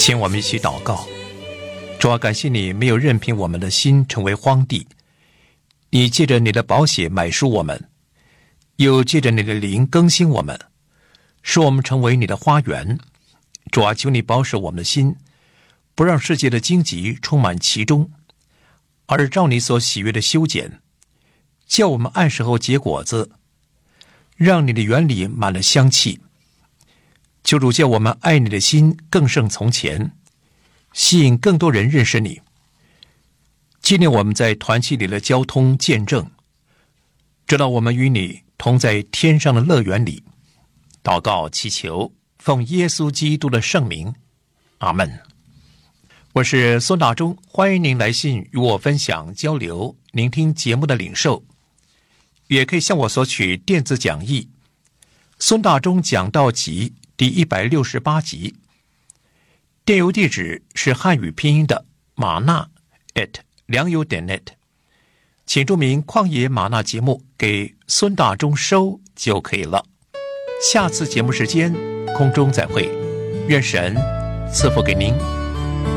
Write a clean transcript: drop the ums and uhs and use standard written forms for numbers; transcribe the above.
请我们一起祷告。主啊，感谢你没有任凭我们的心成为荒地，你借着你的宝血买赎我们，又借着你的灵更新我们，使我们成为你的花园。主啊，求你保守我们的心，不让世界的荆棘充满其中，而照你所喜悦的修剪，叫我们按时候结果子，让你的园里满了香气。求主叫我们爱你的心更胜从前，吸引更多人认识你，纪念我们在团契里的交通见证，直到我们与你同在天上的乐园里。祷告祈求，奉耶稣基督的圣名，阿们。我是孙大中，欢迎您来信与我分享交流您听节目的领受，也可以向我索取电子讲义孙大中讲道集第168集，电邮地址是汉语拼音的马纳良友.net， 请注明旷野马纳节目给孙大中收就可以了。下次节目时间空中再会，愿神赐福给您。